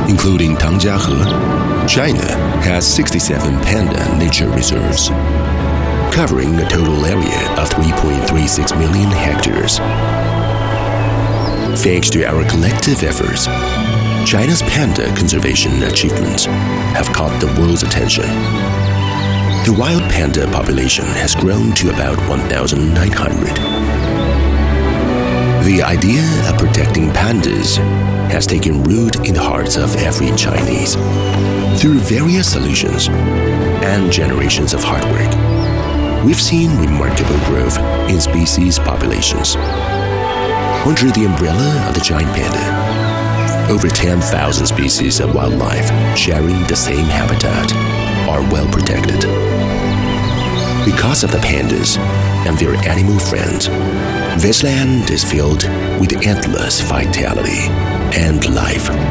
including Tangjiahe, China has 67 panda nature reserves, covering a total area of 3.36 million hectares. Thanks to our collective efforts, China's panda conservation achievements have caught the world's attention. The wild panda population has grown to about 1,900. The idea of protecting pandas has taken root in the hearts of every Chinese. Through various solutions and generations of hard work, we've seen remarkable growth in species populations. Under the umbrella of the giant panda, over 10,000 species of wildlife sharing the same habitat are well protected. Because of the pandas and their animal friends, this land is filled with endless vitality and life.